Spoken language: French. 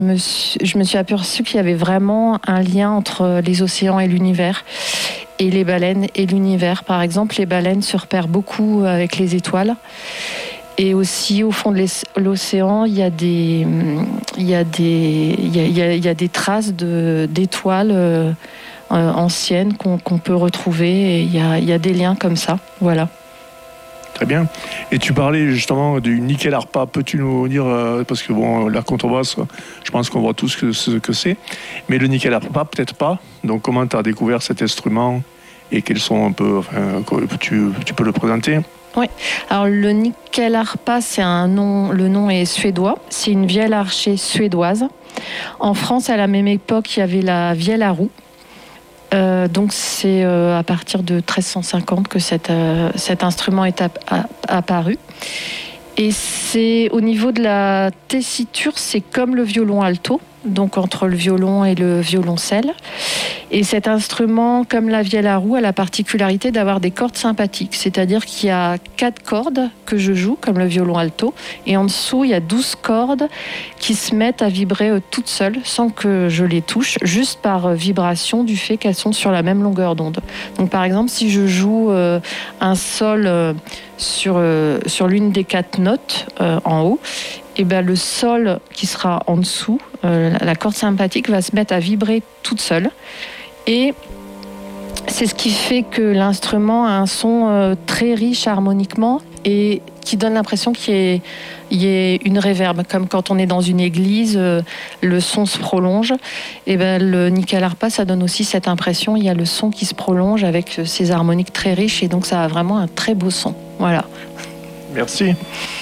Je me suis aperçue qu'il y avait vraiment un lien entre les océans et l'univers, et les baleines et l'univers. Par exemple, les baleines se repèrent beaucoup avec les étoiles. Et aussi, au fond de l'océan, il y a des traces d'étoiles anciennes qu'on peut retrouver. Et il y a des liens comme ça. Voilà. Très bien. Et tu parlais justement du nickel ARPA. Peux-tu nous dire, parce que bon, la contrebasse, je pense qu'on voit tous ce que c'est, mais le nickel ARPA, peut-être pas. Donc, comment tu as découvert cet instrument et quels sont un peu, tu peux le présenter? Oui. Alors, le nickel ARPA, c'est un nom. Le nom est suédois. C'est une vielle archer suédoise. En France, à la même époque, il y avait la vielle à roue. Donc c'est à partir de 1350 que cet instrument est apparu. Et c'est au niveau de la tessiture, c'est comme le violon alto, donc entre le violon et le violoncelle. Et cet instrument, comme la vielle à roue, a la particularité d'avoir des cordes sympathiques. C'est-à-dire qu'il y a 4 cordes que je joue, comme le violon alto, et en dessous, il y a 12 cordes qui se mettent à vibrer toutes seules, sans que je les touche, juste par vibration du fait qu'elles sont sur la même longueur d'onde. Donc par exemple, si je joue un sol sur l'une des 4 notes en haut, et ben le sol qui sera en dessous, la corde sympathique va se mettre à vibrer toute seule. Et c'est ce qui fait que l'instrument a un son très riche harmoniquement et qui donne l'impression qu'il y ait une réverbe. Comme quand on est dans une église, le son se prolonge. Et ben, le nickel ARPA, ça donne aussi cette impression. Il y a le son qui se prolonge avec ces harmoniques très riches. Et donc, ça a vraiment un très beau son. Voilà. Merci.